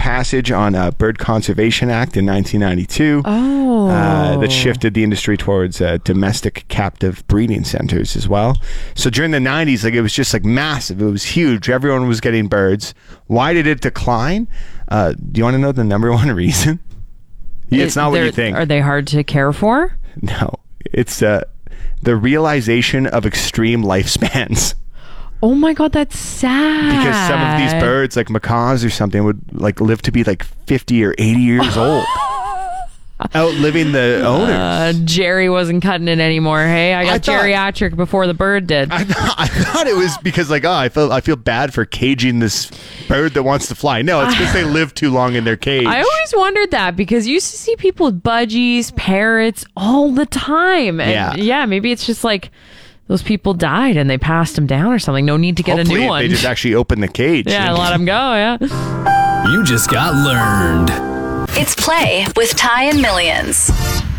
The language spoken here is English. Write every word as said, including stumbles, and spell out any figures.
passage on a Bird Conservation Act in nineteen ninety-two. Oh. Uh, that shifted the industry towards uh, domestic captive breeding centers as well. So during the nineties, like it was just like massive. It was huge. Everyone was getting birds. Why did it decline? Uh, do you want to know the number one reason? It's It- not what they're- you think. Are they hard to care for? No, it's uh, the realization of extreme lifespans. Oh my God, that's sad. Because some of these birds, like macaws or something, would like live to be like fifty or eighty years old, outliving the owners. Uh, Jerry wasn't cutting it anymore. Hey, I got I thought- geriatric before the bird did. I, th- I thought it was because like, oh, I feel I feel bad for caging this bird that wants to fly. No, it's because they live too long in their cage. I always wondered that because you used to see people with budgies, parrots all the time. And Yeah. yeah, maybe it's just like those people died and they passed them down or something. No need to get Hopefully a new one. they just actually open the cage. yeah, and- let them go. Yeah. You just got learned. It's Play with Ty and Millions.